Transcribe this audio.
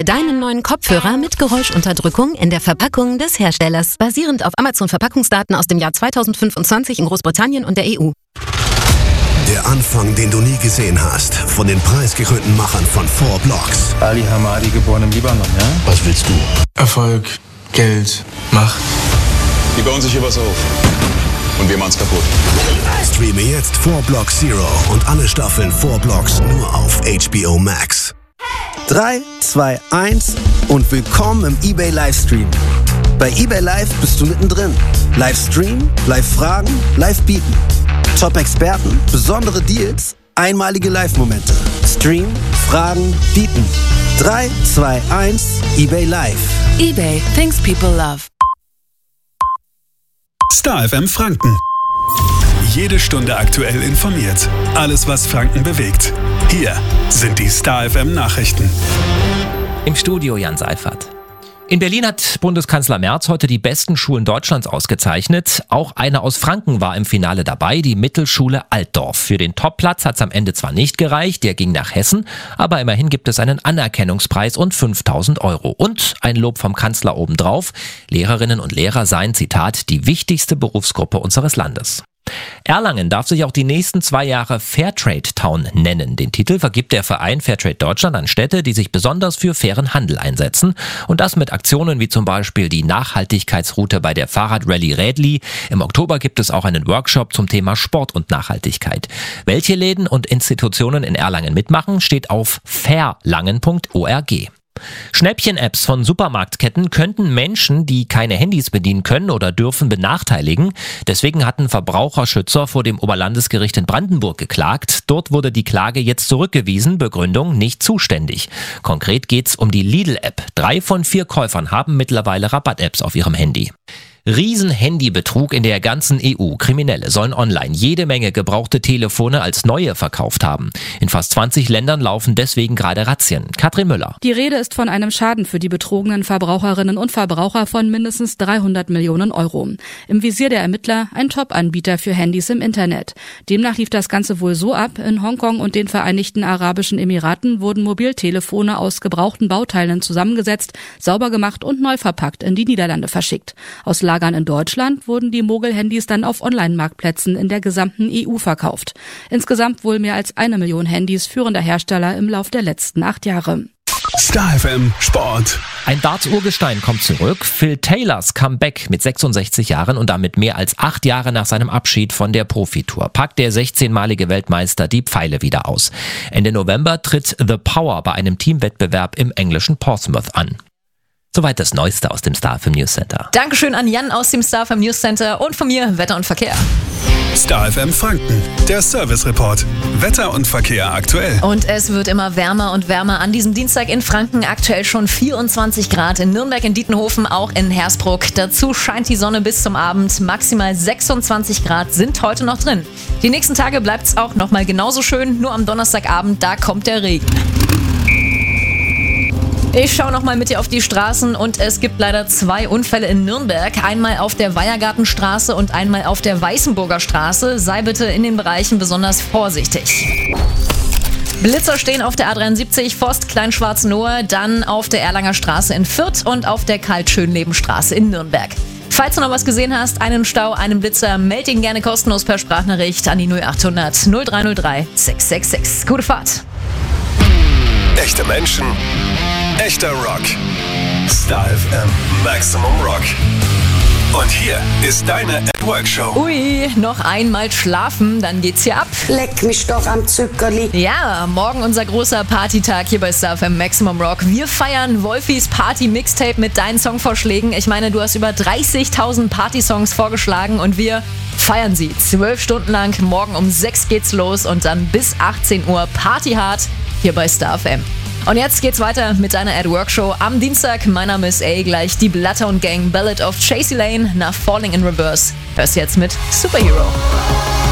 deinen neuen Kopfhörer mit Geräuschunterdrückung in der Verpackung des Herstellers, basierend auf Amazon-Verpackungsdaten aus dem Jahr 2025 in Großbritannien und der EU. Der Anfang, den du nie gesehen hast, von den preisgekrönten Machern von 4 Blocks. Ali Hamadi, geboren im Libanon, ja? Was willst du? Erfolg, Geld, Macht. Die bauen sich hier was auf. Und wir machen's kaputt. Streame jetzt 4 Blocks Zero und alle Staffeln 4 Blocks nur auf HBO Max. 3, 2, 1 und willkommen im eBay Livestream. Bei eBay Live bist du mittendrin. Livestream, Live-Fragen, Live-Bieten. Top-Experten, besondere Deals, einmalige Live-Momente. Stream, Fragen, Bieten. 3, 2, 1, eBay Live. eBay, things people love. Star FM Franken. Jede Stunde aktuell informiert. Alles, was Franken bewegt. Hier sind die Star FM Nachrichten. Im Studio Jan Seifert. In Berlin hat Bundeskanzler Merz heute die besten Schulen Deutschlands ausgezeichnet. Auch eine aus Franken war im Finale dabei, die Mittelschule Altdorf. Für den Topplatz hat es am Ende zwar nicht gereicht, der ging nach Hessen, aber immerhin gibt es einen Anerkennungspreis und 5.000 €. Und ein Lob vom Kanzler obendrauf. Lehrerinnen und Lehrer seien, Zitat, die wichtigste Berufsgruppe unseres Landes. Erlangen darf sich auch die nächsten 2 Jahre Fairtrade Town nennen. Den Titel vergibt der Verein Fairtrade Deutschland an Städte, die sich besonders für fairen Handel einsetzen. Und das mit Aktionen wie zum Beispiel die Nachhaltigkeitsroute bei der Fahrradrallye Rädli. Im Oktober gibt es auch einen Workshop zum Thema Sport und Nachhaltigkeit. Welche Läden und Institutionen in Erlangen mitmachen, steht auf fairlangen.org. Schnäppchen-Apps von Supermarktketten könnten Menschen, die keine Handys bedienen können oder dürfen, benachteiligen. Deswegen hatten Verbraucherschützer vor dem Oberlandesgericht in Brandenburg geklagt. Dort wurde die Klage jetzt zurückgewiesen, Begründung nicht zuständig. Konkret geht's um die Lidl-App. 3 von 4 Käufern haben mittlerweile Rabatt-Apps auf ihrem Handy. Riesen-Handybetrug in der ganzen EU. Kriminelle sollen online jede Menge gebrauchte Telefone als neue verkauft haben. In fast 20 Ländern laufen deswegen gerade Razzien. Katrin Müller. Die Rede ist von einem Schaden für die betrogenen Verbraucherinnen und Verbraucher von mindestens 300 Millionen €. Im Visier der Ermittler ein Top-Anbieter für Handys im Internet. Demnach lief das Ganze wohl so ab: In Hongkong und den Vereinigten Arabischen Emiraten wurden Mobiltelefone aus gebrauchten Bauteilen zusammengesetzt, sauber gemacht und neu verpackt in die Niederlande verschickt. Aus Lagern in Deutschland wurden die Mogel-Handys dann auf Online-Marktplätzen in der gesamten EU verkauft. Insgesamt wohl mehr als 1 Million Handys führender Hersteller im Lauf der letzten 8 Jahre. Star FM Sport. Ein Darts-Urgestein kommt zurück. Phil Taylors Comeback mit 66 Jahren und damit mehr als 8 Jahre nach seinem Abschied von der Profitour packt der 16-malige Weltmeister die Pfeile wieder aus. Ende November tritt The Power bei einem Teamwettbewerb im englischen Portsmouth an. Soweit das Neueste aus dem Star FM News Center. Dankeschön an Jan aus dem Star FM News Center und von mir Wetter und Verkehr. Star FM Franken, der Service Report. Wetter und Verkehr aktuell. Und es wird immer wärmer und wärmer an diesem Dienstag in Franken. Aktuell schon 24 Grad in Nürnberg, in Dietenhofen, auch in Hersbruck. Dazu scheint die Sonne bis zum Abend. Maximal 26 Grad sind heute noch drin. Die nächsten Tage bleibt es auch nochmal genauso schön. Nur am Donnerstagabend, da kommt der Regen. Ich schaue nochmal mit dir auf die Straßen und es gibt leider 2 Unfälle in Nürnberg. Einmal auf der Weihergartenstraße und einmal auf der Weißenburger Straße. Sei bitte in den Bereichen besonders vorsichtig. Blitzer stehen auf der A73 Forst Kleinschwarz-Nohe, dann auf der Erlanger Straße in Fürth und auf der Karl-Schönleben-Straße in Nürnberg. Falls du noch was gesehen hast, einen Stau, einen Blitzer, melde ihn gerne kostenlos per Sprachnachricht an die 0800 0303 666. Gute Fahrt! Echte Menschen, echter Rock. Star FM Maximum Rock. Und hier ist deine At-Work-Show. Ui, noch einmal schlafen, dann geht's hier ab. Leck mich doch am Zuckerli. Ja, morgen unser großer Partytag hier bei Star FM Maximum Rock. Wir feiern Wolfis Party-Mixtape mit deinen Songvorschlägen. Ich meine, du hast über 30.000 Party-Songs vorgeschlagen und wir feiern sie 12 Stunden lang. Morgen um 6 geht's los und dann bis 18 Uhr Partyhard hier bei Star FM. Und jetzt geht's weiter mit deiner At-Work-Show am Dienstag. Mein Name ist A. Gleich die Bloodhound Gang Ballad of Chasey Lane nach Falling in Reverse. Hörst jetzt mit Superhero.